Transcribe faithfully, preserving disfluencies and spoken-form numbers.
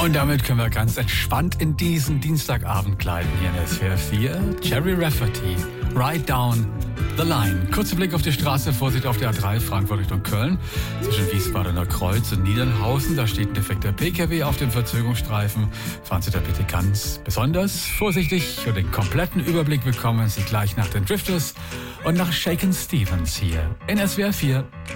Und damit können wir ganz entspannt in diesen Dienstagabend gleiten hier in S W R vier. Jerry Rafferty, Ride Down the Line. Kurzer Blick auf die Straße, Vorsicht auf der A drei, Frankfurt Richtung Köln. Zwischen Wiesbadener Kreuz und Niedernhausen, da steht ein defekter P K W auf dem Verzögerungsstreifen. Fahren Sie da bitte ganz besonders vorsichtig und den kompletten Überblick bekommen Sie gleich nach den Drifters und nach Shakin' Stevens hier in S W R vier.